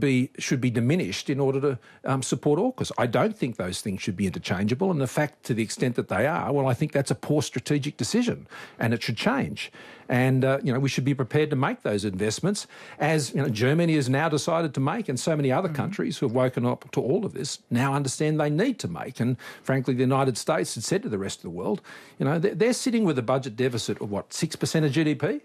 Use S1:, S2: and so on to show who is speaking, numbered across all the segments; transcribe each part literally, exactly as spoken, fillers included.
S1: be should be diminished in order to um, support AUKUS. I don't think those things should be interchangeable, and the fact, to the extent that they are, well, I think that's a poor strategic decision, and it should change. And uh, you know, we should be prepared to make those investments, as you know, Germany has now decided to make, and so many other mm-hmm. countries who have woken up to all of this now understand they need to make. And frankly, the United States had said to the rest of the world, you know, they're, they're sitting with a budget deficit of what, six percent of G D P.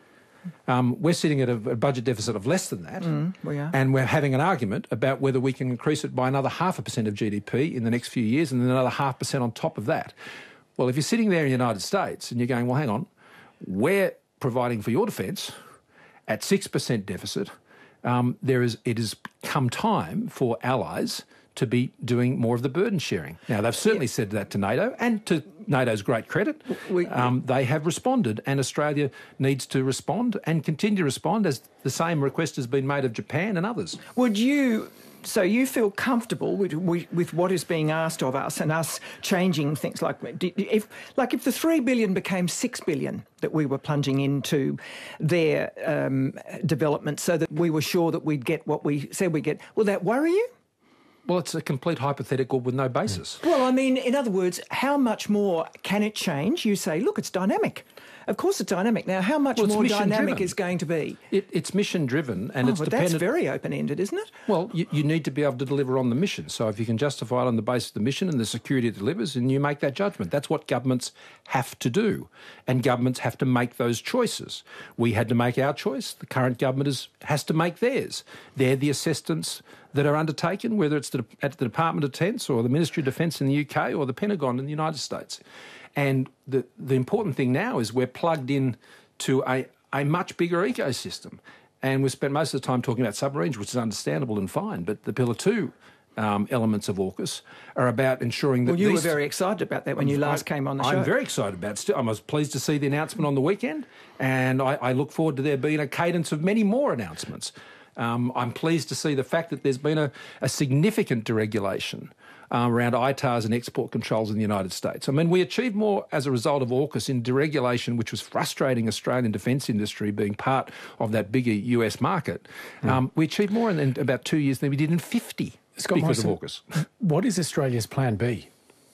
S1: Um, we're sitting at a, a budget deficit of less than that,
S2: mm, we are.
S1: And we're having an argument about whether we can increase it by another half a percent of G D P in the next few years, and then another half percent on top of that. Well, if you're sitting there in the United States and you're going, well, hang on, we're providing for your defence at six percent deficit, um, there is it has come time for allies to be doing more of the burden sharing. Now, they've certainly yeah. said that to NATO, and to NATO's great credit, we, um, they have responded, and Australia needs to respond and continue to respond, as the same request has been made of Japan and others.
S2: Would you... So you feel comfortable with, with what is being asked of us, and us changing things like if, like if the three billion became six billion that we were plunging into their um, development, so that we were sure that we'd get what we said we'd get? Will that worry you?
S1: Well, it's a complete hypothetical with no basis.
S2: Well, I mean, in other words, how much more can it change? You say, look, it's dynamic. Of course it's dynamic. Now, how much well, more dynamic is going to be?
S1: It, it's mission-driven, and
S2: oh,
S1: it's
S2: but
S1: dependent...
S2: that's very open-ended, isn't it?
S1: Well, you, you need to be able to deliver on the mission. So if you can justify it on the basis of the mission and the security it delivers, and you make that judgment. That's what governments have to do, and governments have to make those choices. We had to make our choice. The current government is, has to make theirs. They're the assistants that are undertaken, whether it's the, at the Department of Defence or the Ministry of Defence in the U K or the Pentagon in the United States. And the, the important thing now is we're plugged in to a, a much bigger ecosystem. And we've spent most of the time talking about submarines, which is understandable and fine, but the Pillar two um, elements of AUKUS are about ensuring that...
S2: Well, you
S1: these...
S2: were very excited about that when you last
S1: I,
S2: came on the show.
S1: I'm very excited about it. Still, I was pleased to see the announcement on the weekend, and I, I look forward to there being a cadence of many more announcements. Um, I'm pleased to see the fact that there's been a, a significant deregulation uh, around I T A Rs and export controls in the United States. I mean, we achieved more as a result of AUKUS in deregulation, which was frustrating Australian defence industry being part of that bigger U S market. Mm. Um, we achieved more in, in about two years than we did in fifty
S3: Scott
S1: because
S3: Morrison,
S1: of AUKUS.
S3: What is Australia's plan B?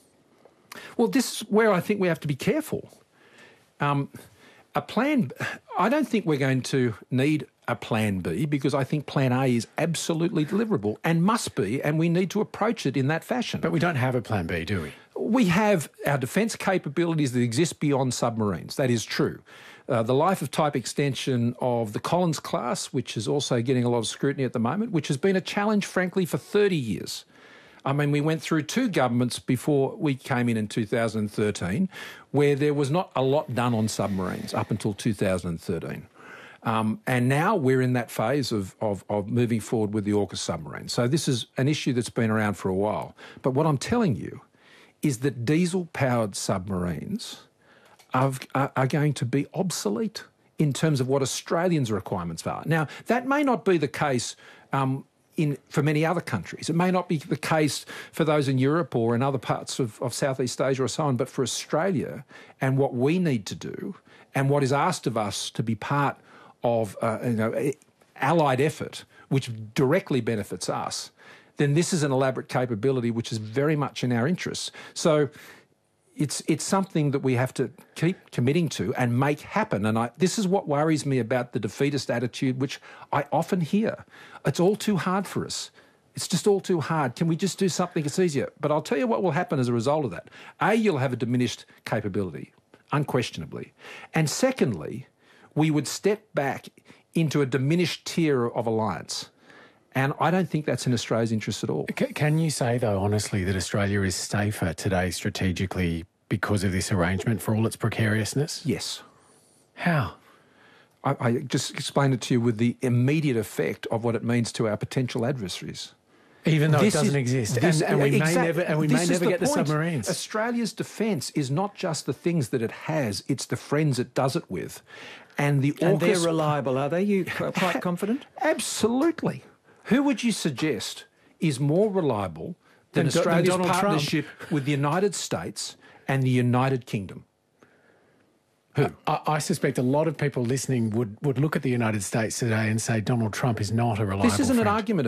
S1: Well, this is where I think we have to be careful. Um, a plan... I don't think we're going to need a plan B, because I think plan A is absolutely deliverable and must be, and we need to approach it in that fashion.
S3: But we don't have a plan B, do we?
S1: We have our defence capabilities that exist beyond submarines. That is true. Uh, the life of type extension of the Collins class, which is also getting a lot of scrutiny at the moment, which has been a challenge, frankly, for thirty years. I mean, we went through two governments before we came in in two thousand thirteen, where there was not a lot done on submarines up until two thousand thirteen. Um, and now we're in that phase of, of, of moving forward with the AUKUS submarine. So this is an issue that's been around for a while. But what I'm telling you is that diesel-powered submarines are, are, are going to be obsolete in terms of what Australians' requirements are. Now, that may not be the case um, in for many other countries. It may not be the case for those in Europe or in other parts of, of Southeast Asia or so on, but for Australia and what we need to do and what is asked of us to be part of uh, you know, allied effort, which directly benefits us, then this is an elaborate capability which is very much in our interests. So it's it's something that we have to keep committing to and make happen. And I, this is what worries me about the defeatist attitude, which I often hear. It's all too hard for us. It's just all too hard. Can we just do something that's easier? But I'll tell you what will happen as a result of that. A, you'll have a diminished capability, unquestionably. And secondly, we would step back into a diminished tier of alliance. And I don't think that's in Australia's interest at all.
S3: Can you say, though, honestly, that Australia is safer today strategically because of this arrangement for all its precariousness?
S1: Yes.
S3: How?
S1: I, I just explained it to you with the immediate effect of what it means to our potential adversaries.
S3: Even though
S1: this
S3: it doesn't
S1: is,
S3: exist,
S1: this,
S3: and, and we
S1: exact,
S3: may never, and we may never
S1: the
S3: get the
S1: point.
S3: submarines.
S1: Australia's defence is not just the things that it has; it's the friends it does it with, and the
S2: and
S1: AUKUS,
S2: they're reliable. Are they? You quite confident?
S1: Absolutely. Who would you suggest is more reliable than, than Australia's than partnership Trump. with the United States and the United Kingdom? Who?
S3: I, I suspect a lot of people listening would, would look at the United States today and say Donald Trump is not a reliable
S1: This isn't
S3: friend.
S1: an argument